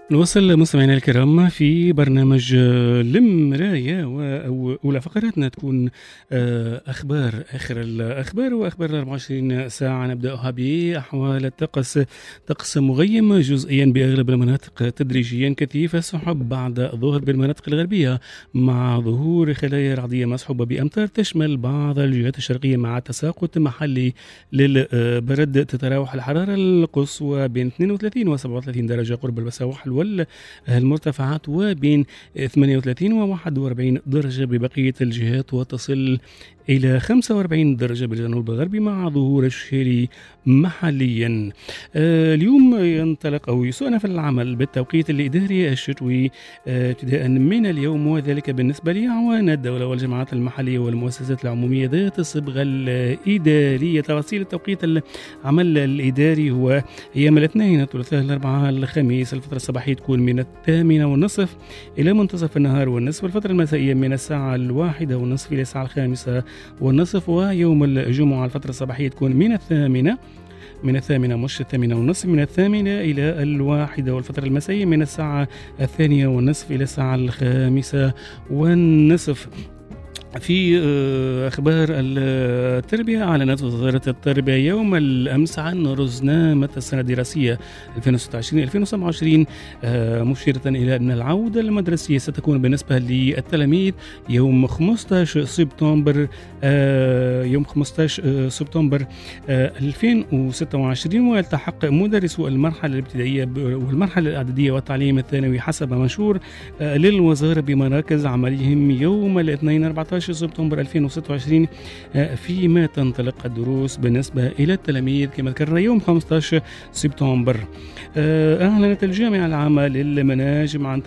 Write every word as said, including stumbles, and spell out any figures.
نوصل مستمعينا الكرام في برنامج آه، لمراية وأولى فقراتنا تكون آه، أخبار آخر الأخبار وأخبار أربعة وعشرين ساعة. نبدأها بأحوال الطقس. طقس مغيم جزئيا بأغلب المناطق، تدريجيا كثيف السحب بعد الظهر بالمناطق الغربية مع ظهور خلايا رعدية مصحوبة بأمطار تشمل بعض الجهات الشرقية مع تساقط محلي للبرد. تتراوح الحرارة القصوى بين اثنين وثلاثين و سبعة وثلاثين درجة قرب السواحل والمرتفعات، وبين ثمانية وثلاثين و واحد وأربعين درجة ببقية الجهات، وتصل إلى خمسة وأربعين درجة بالجنوب الغربي مع ظهور الشتاء محليا. آه اليوم ينطلق أو يسوءنا في العمل بالتوقيت الإداري الشتوي آه ابتداء من اليوم، وذلك بالنسبة لأعوان الدولة والجماعات المحلية والمؤسسات العمومية ذات الصبغة الإدارية. تفاصيل التوقيت العمل الإداري هو أيام الاثنين الثلاثاء الأربعاء الخميس. الفترة الصباحية تكون من الثامنة والنصف إلى منتصف النهار والنصف، والفترة المسائية من الساعة الواحدة والنصف إلى الساعة الخامسة والنصف، ويوم الجمعة الفترة الصباحية تكون من الثامنة من الثامنة مش الثامنة والنصف من الثامنة إلى الواحدة، والفترة المسائية من الساعة الثانية والنصف إلى الساعة الخامسة والنصف. في أخبار التربية، أعلنت وزارة التربية يوم الأمس عن رزنامة السنة الدراسية ألفين وستة وعشرين ألفين وسبعة وعشرين، مشيرة إلى أن العودة المدرسية ستكون بالنسبة للتلاميذ يوم خمسة عشر سبتمبر يوم خمسة عشر سبتمبر ألفين وستة وعشرين، ويلتحق مدرسو المرحلة الابتدائية والمرحلة الإعدادية والتعليم الثانوي حسب منشور للوزارة بمراكز عملهم يوم الاثنين أربعة عشر سبتمبر ألفين وستة وعشرين، فيما تنطلق الدروس بالنسبة إلى التلاميذ كما ذكرنا يوم خمسة عشر سبتمبر. أعلنت الجامعة العامة للمناجم عن